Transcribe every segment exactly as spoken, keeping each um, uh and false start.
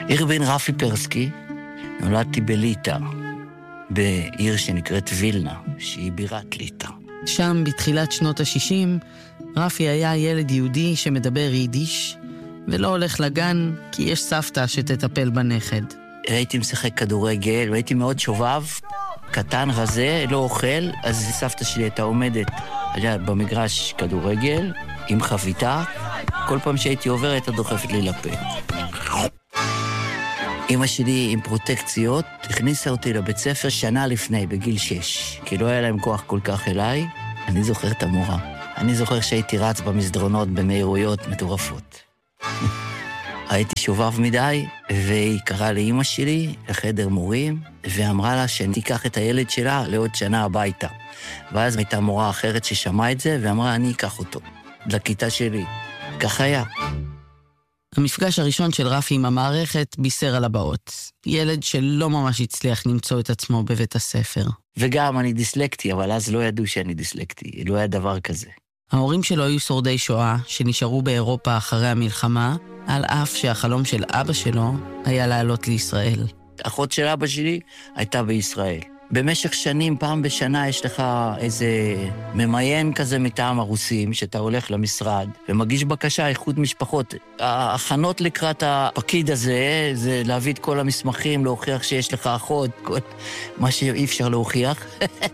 אירווין רפי פרסקי, נולדתי בליטא, בעיר שנקראת וילנה, שהיא בירת ליטא. שם, בתחילת שנות ה-שישים, רפי היה ילד יהודי שמדבר יידיש, ולא הולך לגן כי יש סבתא שתטפל בנכד. הייתי משחק כדורגל, והייתי מאוד שובב, קטן רזה, לא אוכל, אז סבתא שלי הייתה עומדת היה במגרש כדורגל, עם חביתה, כל פעם שהייתי עובר הייתה דוחפת לי לפה. אמא שלי עם פרוטקציות הכניסה אותי לבית ספר שנה לפני, בגיל שש, כי לא היה להם כוח כל כך אליי. אני זוכר את המורה. אני זוכר שהייתי רץ במסדרונות במהירויות מטורפות. הייתי שובב מדי, והיא קראה לאמא שלי לחדר מורים, ואמרה לה שאני תיקח את הילד שלה לעוד שנה הביתה. ואז הייתה מורה אחרת ששמעה את זה, ואמרה, אני אקח אותו לכיתה שלי. כך היה. המפגש הראשון של רפי עם המערכת בישר על הבאות. ילד שלא ממש הצליח למצוא את עצמו בבית הספר. וגם אני דיסלקטי, אבל אז לא ידעו שאני דיסלקטי, לא היה דבר כזה. ההורים שלו היו שורדי שואה שנשארו באירופה אחרי המלחמה, על אף שהחלום של אבא שלו היה לעלות לישראל. אחות של אבא שלי הייתה בישראל. במשך שנים, פעם בשנה, יש לך איזה ממיין כזה מטעם הרוסים, שאתה הולך למשרד ומגיש בקשה איחוד משפחות. ההכנות לקראת הפקיד הזה, זה להביא את כל המסמכים, להוכיח שיש לך אחות, כל מה שאי אפשר להוכיח.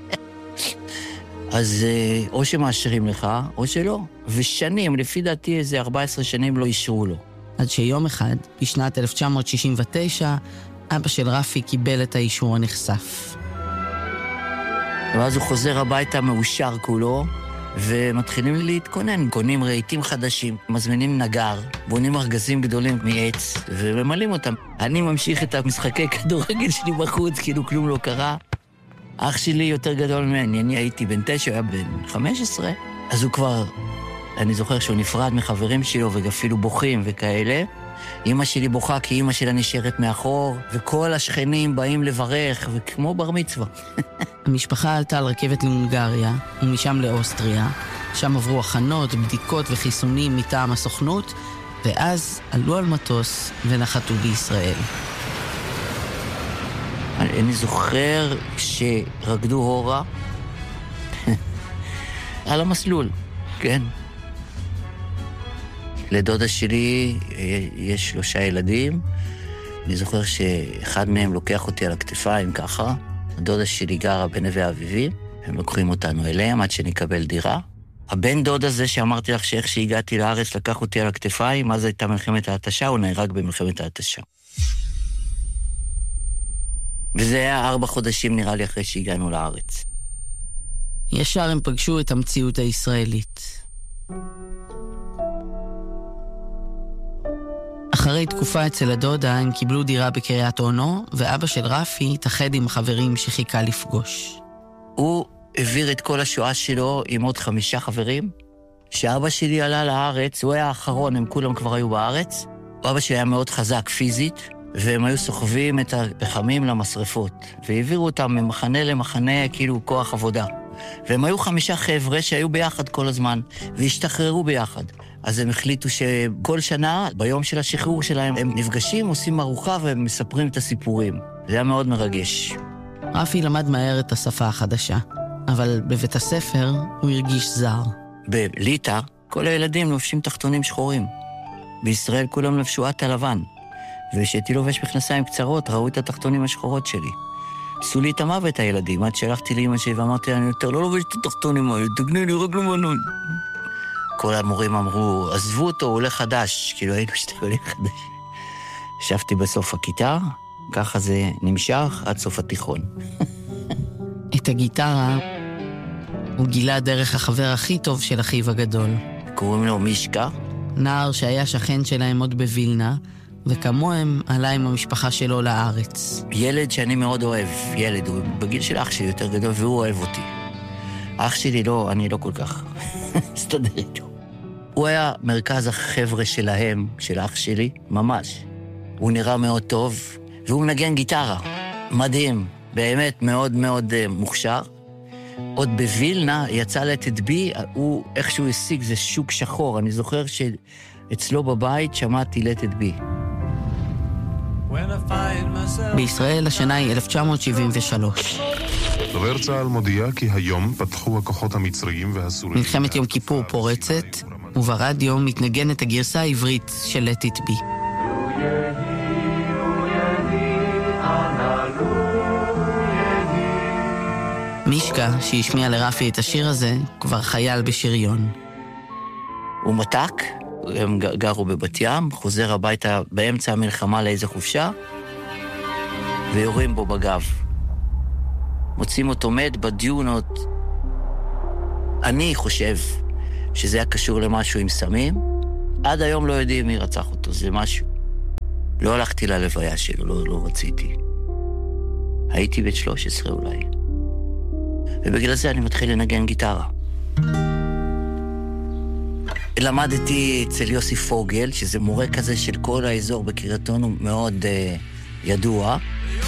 אז או שמאשרים לך, או שלא. ושנים, לפי דעתי איזה ארבע עשרה שנים לא אישרו לו. עד שיום אחד, בשנת אלף תשע מאות שישים ותשע, אבא של רפי קיבל את האישור הנחשף. ואז הוא חוזר הביתה מאושר כולו, ומתחילים להתכונן. קונים רהיטים חדשים, מזמינים נגר, בונים ארגזים גדולים מעץ, וממלאים אותם. אני ממשיך את המשחקי כדורגל שלי בחוץ, כאילו כלום לא קרה. אח שלי יותר גדול ממני, אני הייתי בן תשע, הוא היה בן חמש עשרה, אז הוא כבר, אני זוכר שהוא נפרד מחברים שלו, ואפילו בוכים וכאלה. אמא שלי בוכה כי אמא שלה נשארת מאחור, וכל השכנים באים לברך, וכמו בר מצווה. המשפחה עלתה על רכבת להונגריה, ומשם לאוסטריה. שם עברו הכנות, בדיקות וחיסונים מטעם הסוכנות, ואז עלו על מטוס ונחתו בישראל. אני זוכר שרקדו הורה על המסלול, כן. לדודה שלי יש שלושה ילדים. אני זוכר שאחד מהם לוקח אותי על הכתפיים ככה. הדודה שלי גרה בנווה אביבים, הם לוקחים אותנו אליהם עד שנקבל דירה. הבן דוד הזה שאמרתי לך שאיך שהגעתי לארץ לקח אותי על הכתפיים, אז הייתה מלחמת ההתשה, הוא נהרג במלחמת ההתשה. וזה היה ארבע חודשים נראה לי אחרי שהגענו לארץ. ישר הם פגשו את המציאות הישראלית. אחרי תקופה אצל הדודה הם קיבלו דירה בקריית אונו, ואבא של רפי התאחד עם חברים שחיכה לפגוש. הוא העביר את כל השואה שלו עם עוד חמישה חברים. כשאבא שלי עלה לארץ, הוא היה האחרון, הם כולם כבר היו בארץ. אבא שלי היה מאוד חזק פיזית, והם היו סוחבים את הפחמים למשרפות, והעבירו אותם ממחנה למחנה כאילו כוח עבודה. והם היו חמישה חבר'ה שהיו ביחד כל הזמן, והשתחררו ביחד. אז הם החליטו שכל שנה, ביום של השחרור שלהם, הם נפגשים, עושים ארוחה והם מספרים את הסיפורים. זה היה מאוד מרגש. רפי למד מהר את השפה החדשה, אבל בבית הספר הוא הרגיש זר. בליטא, כל הילדים לובשים תחתונים שחורים. בישראל כולם לבשו עטה לבן. וכשהייתי לובש מכנסיים קצרות, ראו את התחתונים השחורות שלי. עשו לי את המוות הילדים, עד שהלכתי לאמא שלי ואמרתי, אני יותר לא לובש את התחתונים האלה, תגני לי רק לבנון. כל המורים אמרו, עזבו אותו, הוא עולה חדש, כאילו היינו שאתה עולה חדש. ישבתי בסוף הכיתה, ככה זה נמשך עד סוף התיכון. את הגיטרה הוא גילה דרך החבר הכי טוב של אחיו הגדול. קוראים לו מישקה. נער שהיה שכן שלהם עוד בווילנה, וכמוהם עלה עם המשפחה שלו לארץ. ילד שאני מאוד אוהב, ילד, הוא בגיל של אח שלי יותר גדול, והוא אוהב אותי. אח שלי לא, אני לא כל כך אסתדר איתו. הוא היה מרכז החבר'ה שלהם, של אח שלי, ממש. הוא נראה מאוד טוב, והוא מנגן גיטרה. מדהים, באמת מאוד מאוד uh, מוכשר. עוד בווילנה יצא Let It Be, הוא איכשהו השיג, זה שוק שחור. אני זוכר שאצלו בבית שמעתי Let It Be. בישראל השנה היא אלף תשע מאות שבעים ושלוש. דובר צה"ל מודיע כי היום פתחו הכוחות המצריים והסוריים. מלחמת יום כיפור פורצת, וברדיו מתנגנת הגרסה העברית של Let It Be. מישקה, שהשמיע לרפי את השיר הזה, כבר חייל בשריון. הוא מתק, הם גרו בבת ים, חוזר הביתה באמצע המלחמה לאיזה חופשה, ויורים בו בגב. מוצאים אותו מת בדיונות. אני חושב שזה היה קשור למשהו עם סמים. עד היום לא יודעים מי רצח אותו, זה משהו. לא הלכתי ללוויה שלו, לא, לא רציתי. הייתי בית שלוש עשרה אולי. ובגלל זה אני מתחיל לנגן גיטרה. למדתי אצל יוסי פוגל, שזה מורה כזה של כל האזור בקריית אונו, מאוד uh, ידוע.